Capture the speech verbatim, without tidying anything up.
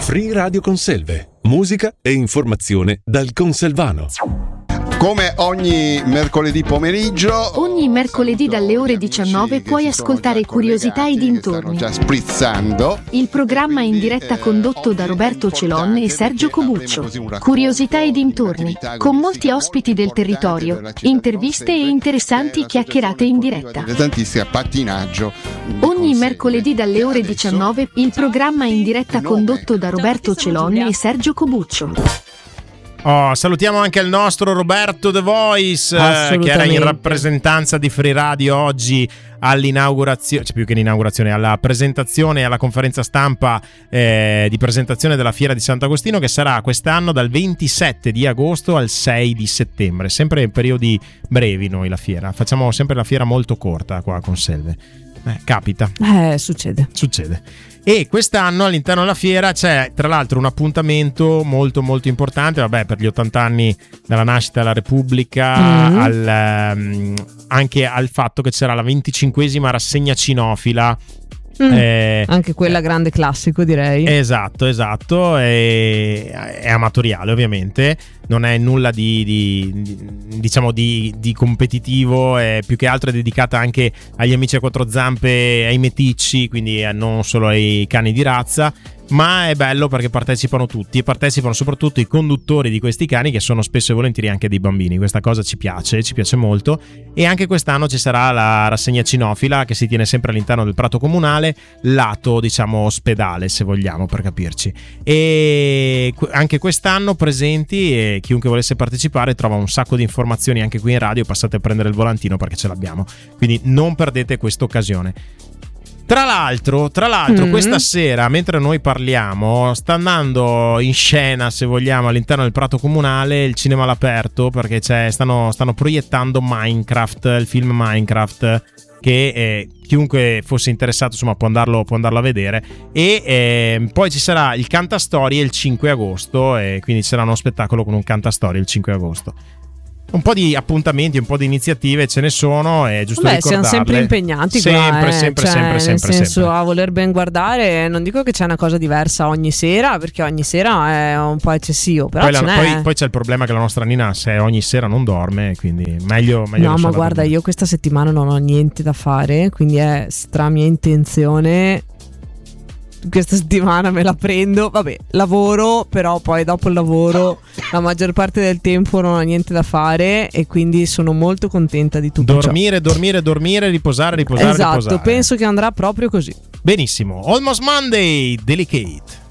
Free Radio Conselve, musica e informazione dal Conselvano. Come ogni mercoledì pomeriggio, ogni mercoledì dalle ore diciannove puoi ascoltare Curiosità e dintorni. Già sprizzando. Il programma in diretta condotto da Roberto Celon e Sergio Cobuccio. Curiosità e dintorni, con molti ospiti del territorio, interviste e interessanti chiacchierate in diretta. Interessantissima pattinaggio. Ogni mercoledì dalle ore diciannove il programma in diretta condotto da Roberto Celon e Sergio Cobuccio. Oh, salutiamo anche il nostro Roberto The Voice, eh, che era in rappresentanza di Free Radio oggi all'inaugurazione, cioè più che l'inaugurazione, alla presentazione e alla conferenza stampa eh, di presentazione della Fiera di Sant'Agostino, che sarà quest'anno dal ventisette di agosto al sei di settembre, sempre in periodi brevi noi la fiera, facciamo sempre la fiera molto corta qua a Conselve. Eh, capita. Eh, succede. Succede. E quest'anno all'interno della fiera c'è tra l'altro un appuntamento molto molto importante, vabbè, per gli ottanta anni dalla nascita della Repubblica, mm. al, um, anche al fatto che c'era la venticinquesima rassegna cinofila. Mm, eh, anche quella grande classico, direi. Esatto, esatto. È, è amatoriale, ovviamente. Non è nulla di, di, di diciamo di, di competitivo. È più che altro è dedicata anche agli amici a quattro zampe, ai meticci, quindi non solo ai cani di razza. Ma è bello perché partecipano tutti e partecipano soprattutto i conduttori di questi cani, che sono spesso e volentieri anche dei bambini. Questa cosa ci piace, ci piace molto. E anche quest'anno ci sarà la rassegna cinofila, che si tiene sempre all'interno del prato comunale, lato diciamo ospedale, se vogliamo, per capirci. E anche quest'anno presenti, e chiunque volesse partecipare trova un sacco di informazioni anche qui in radio. Passate a prendere il volantino perché ce l'abbiamo, quindi non perdete questa occasione. Tra l'altro, tra l'altro mm. questa sera, mentre noi parliamo, sta andando in scena, se vogliamo, all'interno del prato comunale il cinema all'aperto, perché c'è, stanno, stanno proiettando Minecraft, il film Minecraft, che eh, chiunque fosse interessato insomma può andarlo, può andarlo a vedere. E eh, poi ci sarà il Cantastorie il cinque agosto, e quindi ci sarà uno spettacolo con un Cantastorie il cinque agosto. Un po' di appuntamenti, un po' di iniziative ce ne sono, è giusto Beh, ricordarle. siamo sempre impegnati sempre, qua, eh. sempre, cioè, sempre, sempre, nel senso, sempre. A voler ben guardare, non dico che c'è una cosa diversa ogni sera, perché ogni sera è un po' eccessivo, però poi, ce la, n'è. Poi, poi c'è il problema che la nostra Nina, se ogni sera non dorme, quindi meglio, meglio no, ma guarda, dormire. io questa settimana non ho niente da fare, quindi è stra mia intenzione. Questa settimana me la prendo, vabbè, lavoro, però poi dopo il lavoro la maggior parte del tempo non ho niente da fare, e quindi sono molto contenta di tutto dormire, ciò. dormire, dormire, riposare, riposare, esatto, riposare. Penso che andrà proprio così. Benissimo. Almost Monday, Delicate.